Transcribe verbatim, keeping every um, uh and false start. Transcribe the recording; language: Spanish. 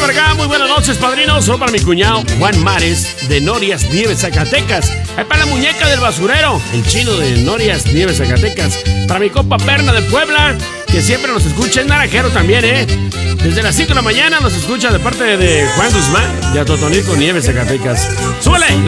para acá, muy buenas noches, padrinos. Solo para mi cuñado Juan Mares, de Norias Nieves, Zacatecas. Ahí para la muñeca del basurero, el chino de Norias Nieves, Zacatecas. Para mi compa Perna de Puebla, que siempre nos escucha, es naranjero también, ¿eh? Desde las cinco de la mañana nos escucha de parte de Juan Guzmán, de Atotonilco, Nieves, Zacatecas. ¡Súbele!